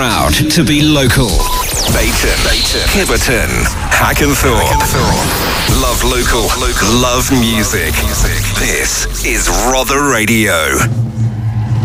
proud to be local. Bayton, Hibberton, Hackenthorpe. Love local, love music. This is Rother Radio.